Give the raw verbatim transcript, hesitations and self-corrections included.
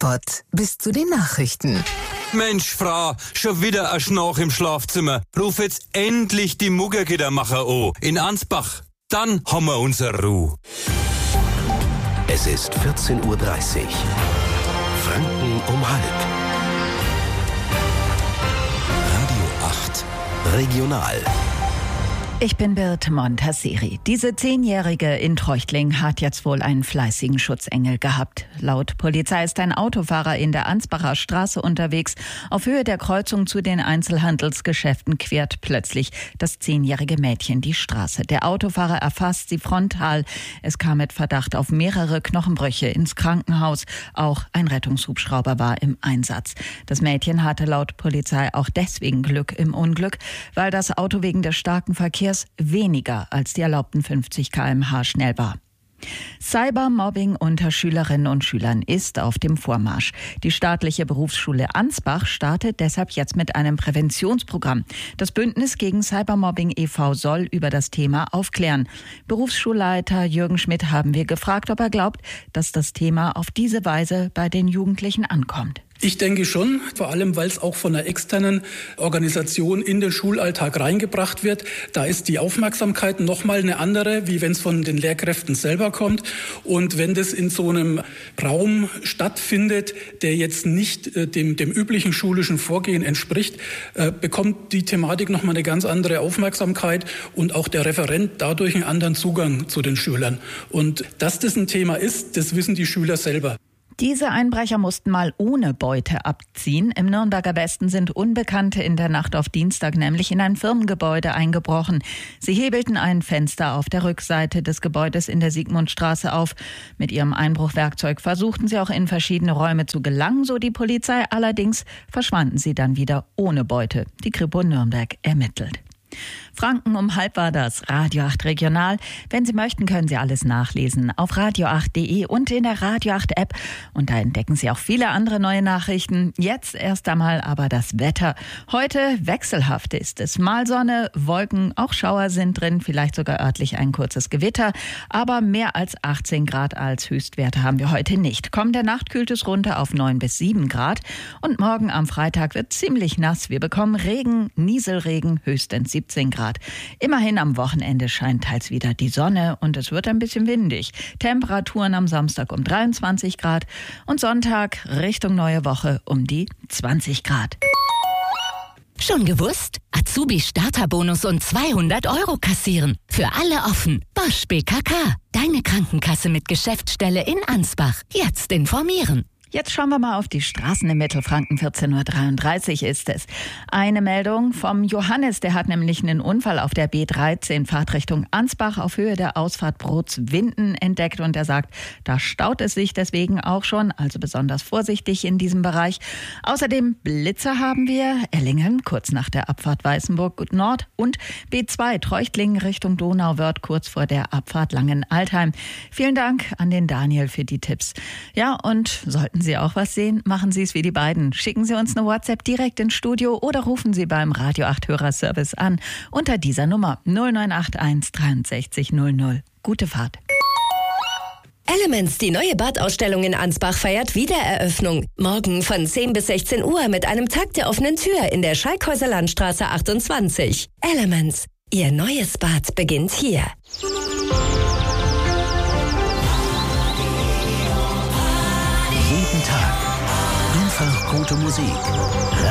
sofort bis zu den Nachrichten. Mensch, Frau, schon wieder ein Schnarch im Schlafzimmer. Ruf jetzt endlich die Muggergittermacher an. In Ansbach. Dann haben wir unsere Ruhe. Es ist vierzehn Uhr dreißig. Franken um halb. Radio acht. Regional. Ich bin Birte Montasseri. Diese Zehnjährige in Treuchtling hat jetzt wohl einen fleißigen Schutzengel gehabt. Laut Polizei ist ein Autofahrer in der Ansbacher Straße unterwegs. Auf Höhe der Kreuzung zu den Einzelhandelsgeschäften quert plötzlich das zehnjährige Mädchen die Straße. Der Autofahrer erfasst sie frontal. Es kam mit Verdacht auf mehrere Knochenbrüche ins Krankenhaus. Auch ein Rettungshubschrauber war im Einsatz. Das Mädchen hatte laut Polizei auch deswegen Glück im Unglück, weil das Auto wegen des starken Verkehrs weniger als die erlaubten fünfzig Kilometer pro Stunde schnell war. Cybermobbing unter Schülerinnen und Schülern ist auf dem Vormarsch. Die staatliche Berufsschule Ansbach startet deshalb jetzt mit einem Präventionsprogramm. Das Bündnis gegen Cybermobbing e V soll über das Thema aufklären. Berufsschulleiter Jürgen Schmidt haben wir gefragt, ob er glaubt, dass das Thema auf diese Weise bei den Jugendlichen ankommt. Ich denke schon, vor allem weil es auch von einer externen Organisation in den Schulalltag reingebracht wird. Da ist die Aufmerksamkeit nochmal eine andere, wie wenn es von den Lehrkräften selber kommt. Und wenn das in so einem Raum stattfindet, der jetzt nicht äh, dem, dem üblichen schulischen Vorgehen entspricht, äh, bekommt die Thematik nochmal eine ganz andere Aufmerksamkeit und auch der Referent dadurch einen anderen Zugang zu den Schülern. Und dass das ein Thema ist, das wissen die Schüler selber. Diese Einbrecher mussten mal ohne Beute abziehen. Im Nürnberger Westen sind Unbekannte in der Nacht auf Dienstag nämlich in ein Firmengebäude eingebrochen. Sie hebelten ein Fenster auf der Rückseite des Gebäudes in der Sigmundstraße auf. Mit ihrem Einbruchwerkzeug versuchten sie auch in verschiedene Räume zu gelangen, so die Polizei. Allerdings verschwanden sie dann wieder ohne Beute. Die Kripo Nürnberg ermittelt. Franken um halb war das Radio acht Regional. Wenn Sie möchten, können Sie alles nachlesen auf radio acht punkt de und in der Radio acht App. Und da entdecken Sie auch viele andere neue Nachrichten. Jetzt erst einmal aber das Wetter. Heute wechselhaft ist es. Mal Sonne, Wolken, auch Schauer sind drin, vielleicht sogar örtlich ein kurzes Gewitter. Aber mehr als achtzehn Grad als Höchstwerte haben wir heute nicht. Kommende Nacht kühlt es runter auf neun bis sieben Grad. Und morgen am Freitag wird ziemlich nass. Wir bekommen Regen, Nieselregen, höchstens siebzehn Grad. Immerhin am Wochenende scheint teils wieder die Sonne und es wird ein bisschen windig. Temperaturen am Samstag um dreiundzwanzig Grad und Sonntag Richtung neue Woche um die zwanzig Grad. Schon gewusst? Azubi-Starterbonus und zweihundert Euro kassieren. Für alle offen. Bosch B K K. Deine Krankenkasse mit Geschäftsstelle in Ansbach. Jetzt informieren. Jetzt schauen wir mal auf die Straßen im Mittelfranken. vierzehn Uhr dreiunddreißig ist es. Eine Meldung vom Johannes, der hat nämlich einen Unfall auf der B dreizehn Fahrtrichtung Ansbach auf Höhe der Ausfahrt Brotswinden entdeckt und er sagt, da staut es sich deswegen auch schon, also besonders vorsichtig in diesem Bereich. Außerdem Blitzer haben wir, Ellingen kurz nach der Abfahrt Weißenburg Nord und B zwei Treuchtlingen Richtung Donauwörth kurz vor der Abfahrt Langenaltheim. Vielen Dank an den Daniel für die Tipps. Ja, und sollten Sie auch was sehen, machen Sie es wie die beiden. Schicken Sie uns eine WhatsApp direkt ins Studio oder rufen Sie beim Radio acht Hörerservice an unter dieser Nummer null neun acht eins dreiundsechzig null null. Gute Fahrt. Elements, die neue Badausstellung in Ansbach, feiert Wiedereröffnung. Morgen von zehn bis sechzehn Uhr mit einem Tag der offenen Tür in der Schalkhäuser Landstraße achtundzwanzig. Elements, Ihr neues Bad beginnt hier. Jeden Tag einfach gute Musik.